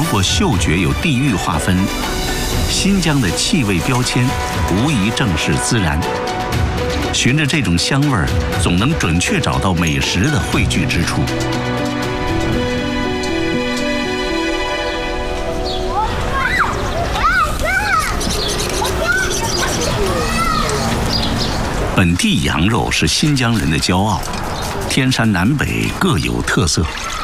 果嗅觉有地域划分，新疆的气味标签无疑正是孜然。循着这种香味儿，总能准确找到美食的汇聚之处。本地羊肉是新疆人的骄傲，天山南北各有特色。